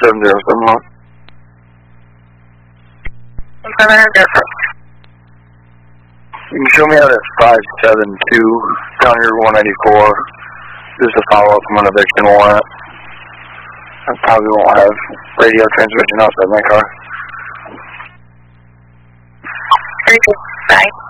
707. You can show me out at 572 down here 194. Just a follow-up from an eviction warrant. I probably won't have radio transmission outside my car. Very good. Bye.